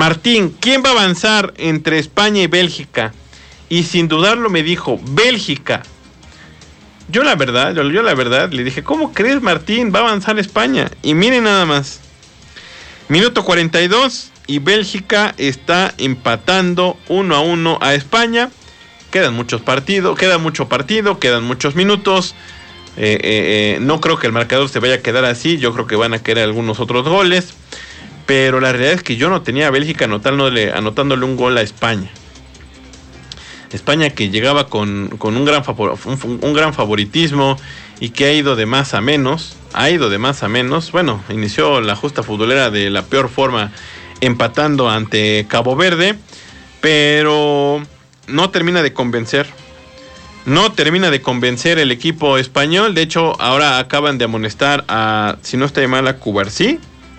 Martín, ¿quién va a avanzar entre España y Bélgica? Y sin dudarlo me dijo, Bélgica. Yo la verdad le dije, ¿cómo crees, Martín? Va a avanzar España. Y miren nada más. Minuto 42 y Bélgica está empatando 1-1 a España. Quedan mucho partido, quedan muchos minutos. No creo que el marcador se vaya a quedar así. Yo creo que van a quedar algunos otros goles. Pero la realidad es que yo no tenía a Bélgica anotándole un gol a España. España que llegaba con un gran favoritismo y que ha ido de más a menos. Bueno, inició la justa futbolera de la peor forma, empatando ante Cabo Verde, pero no termina de convencer. No termina de convencer el equipo español. De hecho, ahora acaban de amonestar a, si no estoy mal, a Cubarsí.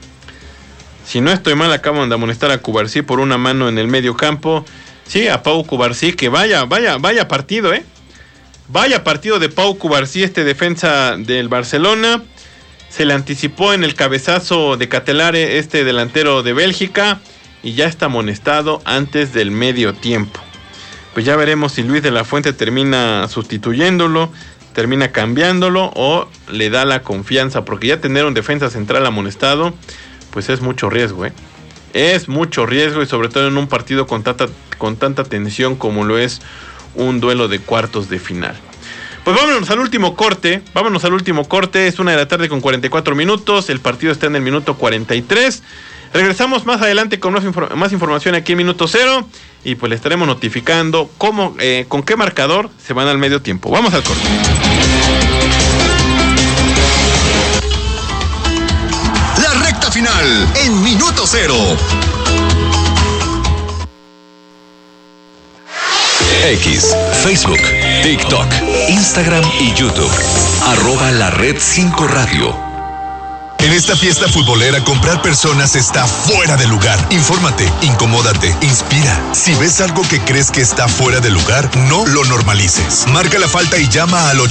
Acaban de amonestar a Cubarsí por una mano en el medio campo. Sí, a Pau Cubarsí, que vaya partido, Vaya partido de Pau Cubarsí, defensa del Barcelona. Se le anticipó en el cabezazo de Catelare, delantero de Bélgica, y ya está amonestado antes del medio tiempo. Pues ya veremos si Luis de la Fuente termina sustituyéndolo, termina cambiándolo o le da la confianza, porque ya tener un defensa central amonestado, pues es mucho riesgo, Es mucho riesgo, y sobre todo en un partido con tanta tensión como lo es un duelo de cuartos de final. Pues vámonos al último corte. Es 1:00 con 44 minutos. El partido está en el minuto 43. Regresamos más adelante con más información aquí en Minuto Cero. Y pues le estaremos notificando con qué marcador se van al medio tiempo. Vamos al corte. La recta final en Minuto Cero. X, Facebook, TikTok, Instagram y YouTube. @LaRed5 Radio. En esta fiesta futbolera, comprar personas está fuera de lugar. Infórmate, incomódate, inspira. Si ves algo que crees que está fuera de lugar, no lo normalices. Marca la falta y llama al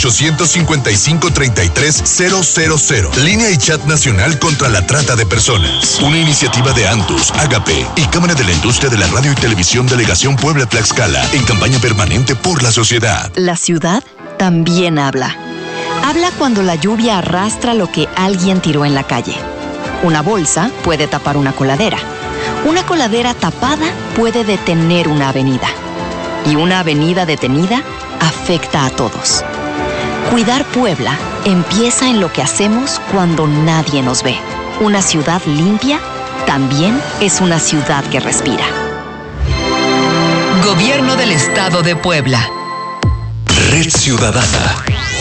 855-33-000. Línea y chat nacional contra la trata de personas. Una iniciativa de Antus, Agape y Cámara de la Industria de la Radio y Televisión Delegación Puebla-Tlaxcala, en campaña permanente por la sociedad. La ciudad también habla. Habla cuando la lluvia arrastra lo que alguien tiró en la calle. Una bolsa puede tapar una coladera. Una coladera tapada puede detener una avenida. Y una avenida detenida afecta a todos. Cuidar Puebla empieza en lo que hacemos cuando nadie nos ve. Una ciudad limpia también es una ciudad que respira. Gobierno del Estado de Puebla. Red Ciudadana.